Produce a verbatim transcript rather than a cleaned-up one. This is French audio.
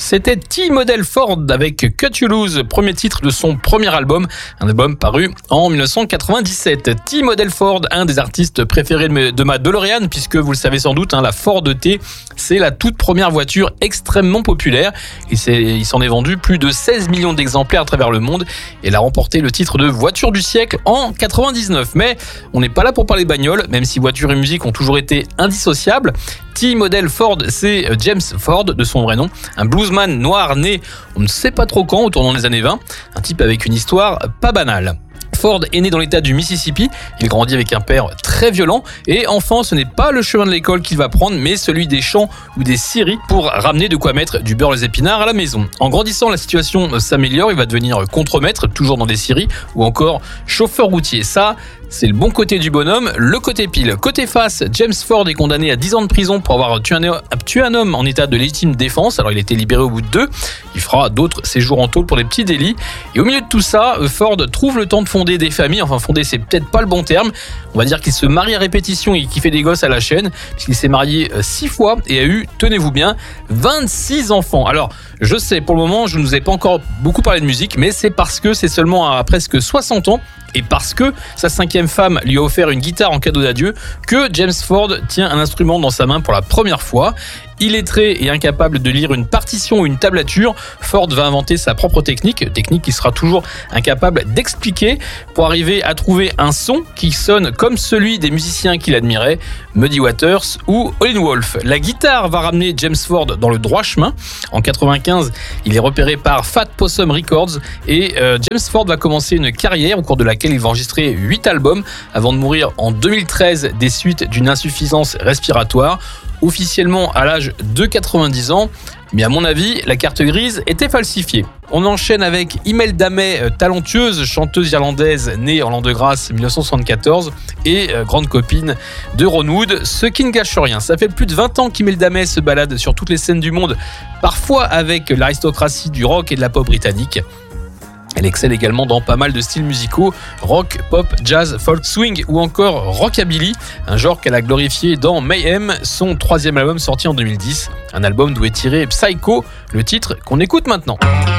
C'était T-Model Ford avec Cut You Loose, premier titre de son premier album, un album paru en dix-neuf cent quatre-vingt-dix-sept. T-Model Ford, un des artistes préférés de ma DeLorean, puisque vous le savez sans doute, hein, la Ford T, c'est la toute première voiture extrêmement populaire. Et c'est, il s'en est vendu plus de seize millions d'exemplaires à travers le monde. Et elle a remporté le titre de voiture du siècle en quatre-vingt-dix-neuf. Mais on n'est pas là pour parler bagnole, même si voiture et musique ont toujours été indissociables. T-Model Ford, c'est James Ford, de son vrai nom, un bluesman noir né on ne sait pas trop quand, au tournant des années vingt, un type avec une histoire pas banale. Ford est né dans l'état du Mississippi, il grandit avec un père très violent et enfant, ce n'est pas le chemin de l'école qu'il va prendre mais celui des champs ou des scieries pour ramener de quoi mettre du beurre aux épinards à la maison. En grandissant, la situation s'améliore, il va devenir contremaître, toujours dans des scieries ou encore chauffeur routier. Ça, c'est le bon côté du bonhomme. Le côté pile. Côté face, James Ford est condamné à dix ans de prison pour avoir tué un, tué un homme en état de légitime défense. Alors il a été libéré au bout de deux. Il fera d'autres séjours en taule pour des petits délits. Et au milieu de tout ça, Ford trouve le temps de fonder des familles. Enfin, fonder, c'est peut-être pas le bon terme. On va dire qu'il se marie à répétition et qu'il fait des gosses à la chaîne, puisqu'il s'est marié six fois et a eu, tenez-vous bien, vingt-six enfants. Alors, je sais, pour le moment, je ne vous ai pas encore beaucoup parlé de musique, mais c'est parce que c'est seulement à presque soixante ans et parce que sa cinquième femme lui a offert une guitare en cadeau d'adieu que James Ford tient un instrument dans sa main pour la première fois. Illettré et incapable de lire une partition ou une tablature, Ford va inventer sa propre technique, technique qu'il sera toujours incapable d'expliquer pour arriver à trouver un son qui sonne comme celui des musiciens qu'il admirait, Muddy Waters ou Howlin' Wolf. La guitare va ramener James Ford dans le droit chemin. En quatre-vingt-quinze, il est repéré par Fat Possum Records et euh, James Ford va commencer une carrière au cours de laquelle il va enregistrer huit albums avant de mourir en deux mille treize des suites d'une insuffisance respiratoire, officiellement à l'âge de quatre-vingt-dix ans, mais à mon avis, la carte grise était falsifiée. On enchaîne avec Imelda May, talentueuse chanteuse irlandaise née en l'an de grâce dix-neuf cent soixante-quatorze et euh, grande copine de Ron Wood, ce qui ne gâche rien. Ça fait plus de vingt ans qu'Imelda May se balade sur toutes les scènes du monde, parfois avec l'aristocratie du rock et de la pop britannique. Elle excelle également dans pas mal de styles musicaux, rock, pop, jazz, folk, swing ou encore rockabilly, un genre qu'elle a glorifié dans Mayhem, son troisième album sorti en deux mille dix, un album d'où est tiré Psycho, le titre qu'on écoute maintenant.